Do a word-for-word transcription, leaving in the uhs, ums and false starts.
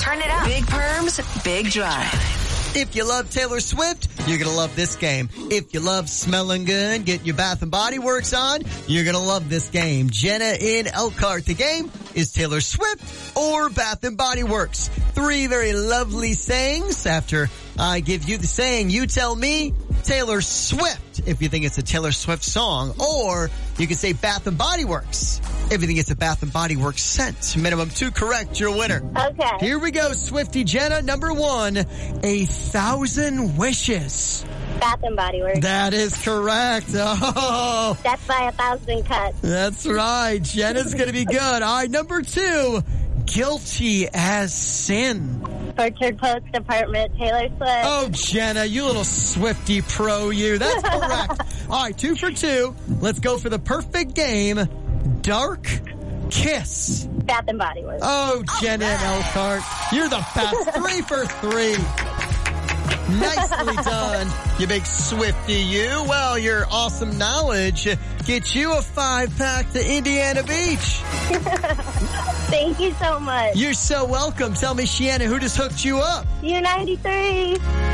Turn it up. Big Perms, Big Drive. If you love Taylor Swift, you're going to love this game. If you love smelling good, getting your Bath and Body Works on, you're going to love this game. Jenna in Elkhart. The game is Taylor Swift or Bath and Body Works. Three very lovely sayings. After I give you the saying, you tell me Taylor Swift if you think it's a Taylor Swift song, or you can say Bath and Body Works if you think it's a Bath and Body Works scent. Minimum two correct, you're a winner. Okay. Here we go, Swifty Jenna. Number one, a thousand wishes. Bath and Body Works. That is correct. Oh, Death by a thousand cuts. that's right. Jenna's going to be good. All right, number two, guilty as sin. Tortured Post Department, Taylor Swift. Oh, Jenna, you little Swifty pro you. That's correct. All right, two for two. Let's go for the perfect game. Dark Kiss. Bath and Body Works. Oh, Jenna and Elkhart, you're the best. Three for three. Nicely done, you big Swifty, you. Well, your awesome knowledge gets you a five-pack to Indiana Beach. Thank you so much. You're so welcome. Tell me, Shannon, who just hooked you up? U ninety-three.